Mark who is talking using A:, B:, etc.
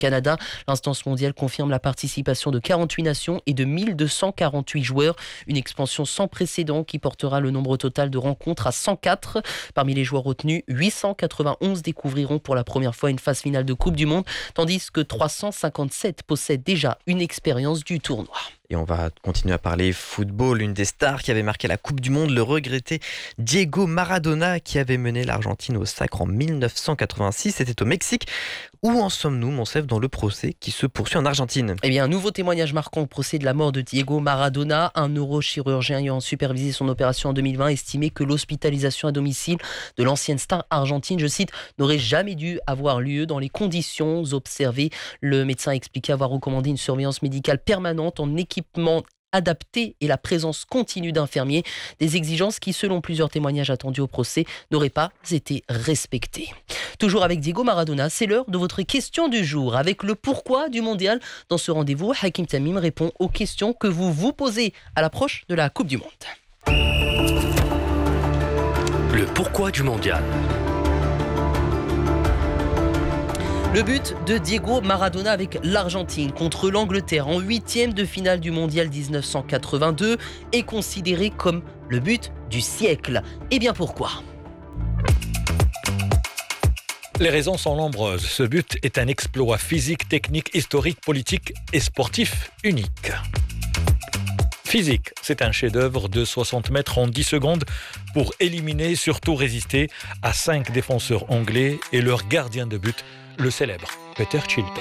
A: Canada. L'instance mondiale confirme la participation de 48 nations et de 1248 joueurs. Une expansion sans précédent qui portera le nombre total de rencontres à 104. Parmi les joueurs retenus, 891 découvriront pour la première fois une phase finale de Coupe du Monde, tandis que 357 possèdent déjà une expérience du tournoi.
B: Et on va continuer à parler football. Une des stars qui avait marqué la Coupe du Monde, le regretté Diego Maradona, qui avait mené l'Argentine au sacre en 1986. C'était au Mexique. Où en sommes-nous, Monsef, dans le procès qui se poursuit en Argentine ?
A: Eh bien, un nouveau témoignage marquant au procès de la mort de Diego Maradona. Un neurochirurgien ayant supervisé son opération en 2020 estimait que l'hospitalisation à domicile de l'ancienne star argentine, je cite, n'aurait jamais dû avoir lieu dans les conditions observées. Le médecin a expliqué avoir recommandé une surveillance médicale permanente en équipement adapté et la présence continue d'infirmiers, des exigences qui, selon plusieurs témoignages attendus au procès, n'auraient pas été respectées. Toujours avec Diego Maradona, c'est l'heure de votre question du jour. Avec le pourquoi du mondial, dans ce rendez-vous, Hakim Tamim répond aux questions que vous vous posez à l'approche de la Coupe du Monde.
C: Le pourquoi du mondial.
A: Le but de Diego Maradona avec l'Argentine contre l'Angleterre en 8e de finale du mondial 1982 est considéré comme le but du siècle. Et bien pourquoi ?
D: Les raisons sont nombreuses. Ce but est un exploit physique, technique, historique, politique et sportif unique. Physique, c'est un chef-d'œuvre de 60 mètres en 10 secondes pour éliminer et surtout résister à 5 défenseurs anglais et leur gardien de but, le célèbre Peter Shilton.